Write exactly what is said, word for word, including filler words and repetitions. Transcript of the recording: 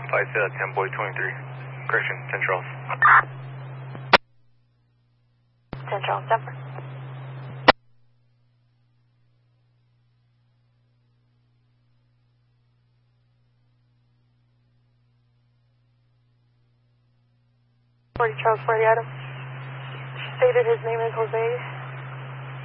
Flight uh, ten Boy twenty-three. Correction, ten Charles. ten Charles, Denver. forty Charles, forty Adam. Stated his name is Jose.